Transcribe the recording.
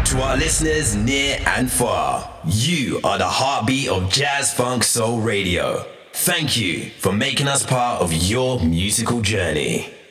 To our listeners near and far, you are the heartbeat of Jazz Funk Soul Radio. Thank you for making us part of your musical journey.